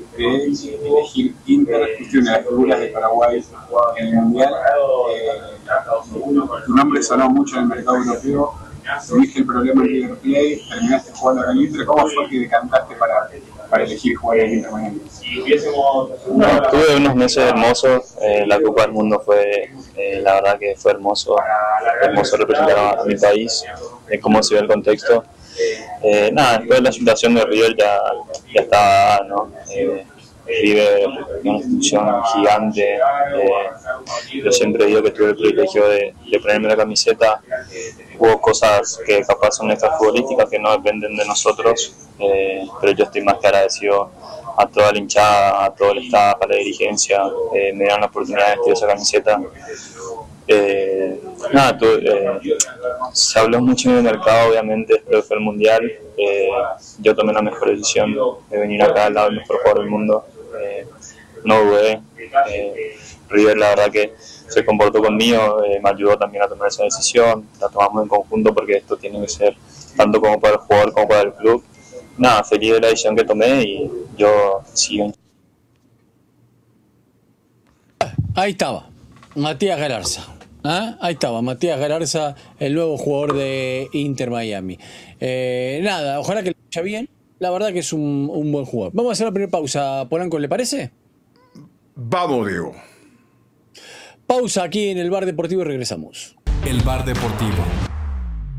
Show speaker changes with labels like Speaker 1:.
Speaker 1: de elegir Inter justo una de las figuras de Paraguay en el Mundial. Tu nombre sonó mucho en el mercado europeo, tuviste el problema en River Plate, terminaste jugando en el Inter. ¿Cómo fue que decantaste para elegir jugar en el Inter Miami?
Speaker 2: No, tuve unos meses hermosos, la Copa del Mundo fue, la verdad que fue hermoso representar a mi país, cómo se ve el contexto. Nada, después de la situación de River ya estaba, ¿no? River es una institución gigante, yo siempre digo que tuve el privilegio de ponerme la camiseta. Hubo cosas que capaz son extrafutbolísticas que no dependen de nosotros, pero yo estoy más que agradecido a toda la hinchada, a todo el staff, a la dirigencia, me dieron la oportunidad de vestir esa camiseta. Nada, se habló mucho en el mercado, obviamente, después fue el Mundial. Yo tomé la mejor decisión de venir acá al lado del mejor jugador del mundo. No dudé. River, la verdad que se comportó conmigo, me ayudó también a tomar esa decisión. La tomamos en conjunto porque esto tiene que ser tanto como para el jugador como para el club. Nada, feliz de la decisión que tomé y yo sigo.
Speaker 3: Ahí estaba, Matías Galarza. Ahí estaba, Matías Galarza, el nuevo jugador de Inter Miami. Nada, ojalá que le vaya bien. La verdad que es un buen jugador. Vamos a hacer la primera pausa, Polanco, ¿le parece?
Speaker 4: Vamos, Diego.
Speaker 3: Pausa aquí en el Bar Deportivo y regresamos.
Speaker 5: El Bar Deportivo.